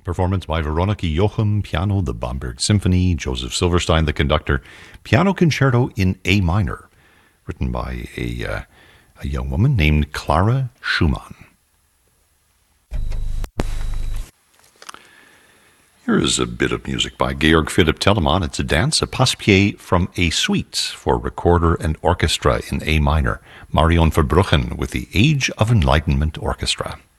Performance by Veronika Jochum, piano, the Bamberg Symphony, Joseph Silverstein, the conductor, piano concerto in A minor, written by a young woman named Clara Schumann. Here is a bit of music by Georg Philipp Telemann. It's a dance, a passe-pied from a suite for recorder and orchestra in A minor. Marion Verbruggen with the Age of Enlightenment Orchestra.